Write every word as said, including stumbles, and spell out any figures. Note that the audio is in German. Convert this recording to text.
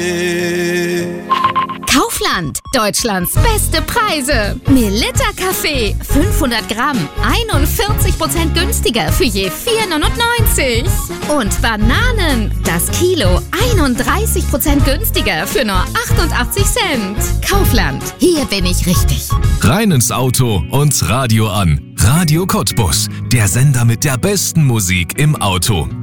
Kaufland, Deutschlands beste Preise. Melitta Kaffee, fünfhundert Gramm, einundvierzig Prozent günstiger für je vier neunundneunzig. Und Bananen, das Kilo, einunddreißig Prozent günstiger für nur achtundachtzig Cent. Kaufland, hier bin ich richtig. Rein ins Auto und Radio an. Radio Cottbus, der Sender mit der besten Musik im Auto.